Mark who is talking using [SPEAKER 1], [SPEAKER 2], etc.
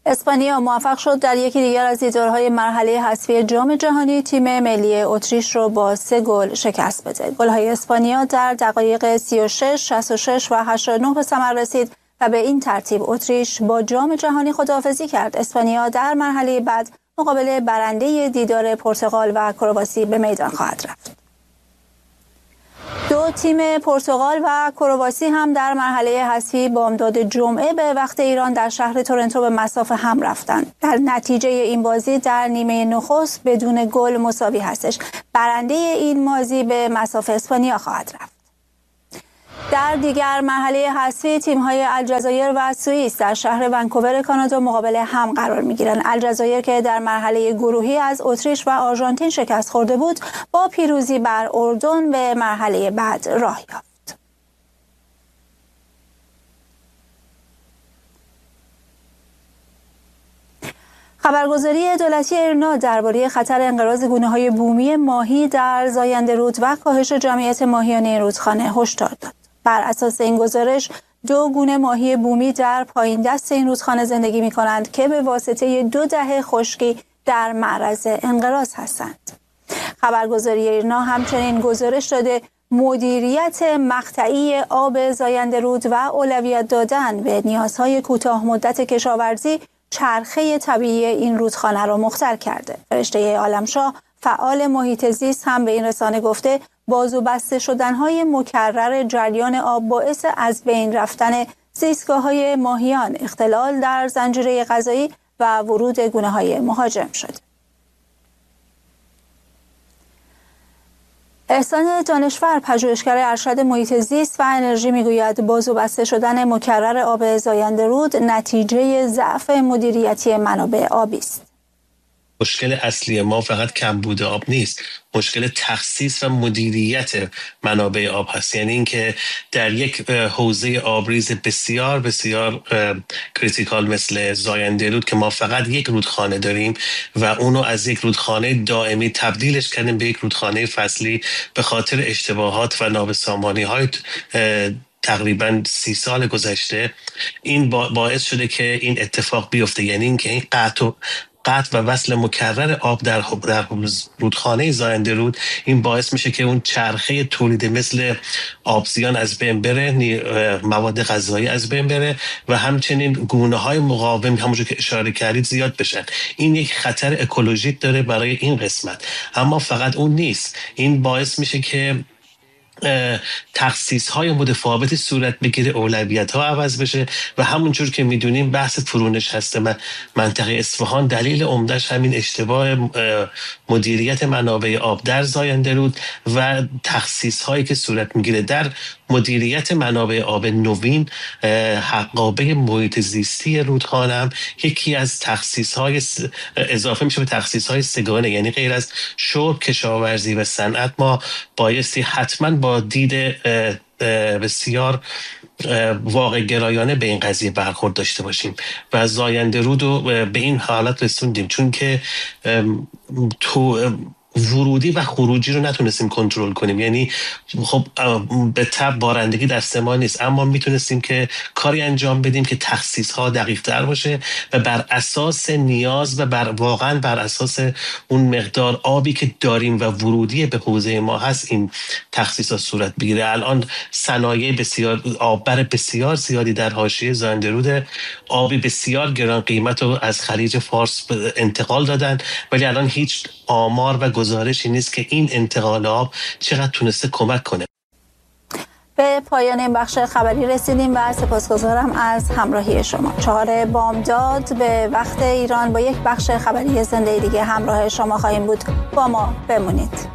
[SPEAKER 1] اسپانیا موفق شد در یکی دیگر از دیدارهای مرحله حذفی جام جهانی تیم ملی اتریش را با 3 گل شکست بده. گل‌های اسپانیا در دقایق 36, 66 و 89 به ثمر رسید و به این ترتیب اتریش با جام جهانی خداحافظی کرد. اسپانیا در مرحله بعد مقابل برنده دیدار پرتغال و کرواسی به میدان خواهد رفت. 2 تیم پرتغال و کرواسی هم در مرحله حذفی بامداد جمعه به وقت ایران در شهر تورنتو به مصاف هم رفتند. در نتیجه این بازی در نیمه نخست بدون گل مساوی هستش. برنده این بازی به مصاف اسپانیا خواهد رفت. در دیگر مرحله حذفی تیم‌های الجزایر و سوئیس در شهر ونکوور کانادا مقابل هم قرار می‌گیرند. الجزایر که در مرحله گروهی از اتریش و آرژانتین شکست خورده بود، با پیروزی بر اردن به مرحله بعد راه یافت. خبرگزاری دولتی ایرنا درباره خطر انقراض گونه‌های بومی ماهی در زاینده رود و کاهش جمعیت ماهیان این رودخانه هشدار داد. بر اساس این گزارش 2 گونه ماهی بومی در پایین دست این رودخانه زندگی می کنند که به واسطه 2 دهه خشکی در معرض انقراض هستند. خبرگزاری ایرنا همچنین گزارش داده مدیریت مقطعی آب زاینده رود و اولویت دادن به نیازهای کوتاه مدت کشاورزی چرخه طبیعی این رودخانه را مختل کرده. فرشته عالمشاه فعال محیط زیست هم به این رسانه گفته باز و بسته شدن‌های مکرر جریان آب باعث از بین رفتن زیستگاه‌های ماهیان، اختلال در زنجیره غذایی و ورود گونه‌های مهاجم شد. احسان دانشور پژوهشگر ارشد محیط زیست و انرژی میگوید باز و بسته شدن مکرر آب زاینده رود نتیجه ضعف مدیریتی منابع آبی است.
[SPEAKER 2] مشکل اصلی ما فقط کمبود آب نیست، مشکل تخصیص و مدیریت منابع آب هست. یعنی اینکه در یک حوزه آبریز بسیار بسیار کریتیکال مثل زاینده رود که ما فقط یک رودخانه داریم و اونو از یک رودخانه دائمی تبدیلش کردیم به یک رودخانه فصلی به خاطر اشتباهات و نابسامانی های تقریبا 30 سال گذشته. این باعث شده که این اتفاق بیفته، یعنی اینکه این قطع و وصل مکرر آب در رودخانه زاینده رود این باعث میشه که اون چرخه تولید مثل آبزیان از بین بره، مواد غذایی از بین بره و همچنین گونه های مقاوم همونجور که اشاره کردید زیاد بشن. این یک خطر اکولوژیک داره برای این قسمت، اما فقط اون نیست. این باعث میشه که تخصیص های متفاوتی صورت بگیره، اولویت ها عوض بشه و همونجور که میدونیم بحث فرونش هست منطقه اصفهان دلیل عمدهش همین اشتباه مدیریت منابع آب در زاینده رود و تخصیص هایی که صورت میگیره در مدیریت منابع آب نوین. حقابه محیط زیستی رودخانه هم یکی از تخصیص های اضافه میشه به تخصیص های سگانه، یعنی غیر از شرب، کشاورزی و صنعت ما بایستی حتما با دید بسیار واقع گرایانه به این قضیه برخورد داشته باشیم و زاینده رود رو به این حالت رسوندیم چون که ورودی و خروجی رو نتونستیم کنترل کنیم. یعنی خب به طب بارندگی دست ما نیست، اما میتونستیم که کاری انجام بدیم که تخصیص ها دقیق تر باشه و بر اساس نیاز و واقعا بر اساس اون مقدار آبی که داریم و ورودی به حوزه ما هست این تخصیص ها صورت بگیره. الان صنایع بسیار آببر بسیار زیادی در حاشیه زاینده رود، آبی بسیار گران قیمت رو از خلیج فارس انتقال دادن، ولی الان هیچ آمار و گزارشی نیست که این انتقال آب چقدر تونسته کمک کنه.
[SPEAKER 1] به پایان این بخش خبری رسیدیم و سپاسگزارم از همراهی شما. 4 بامداد به وقت ایران با یک بخش خبری زنده دیگه همراه شما خواهیم بود. با ما بمونید.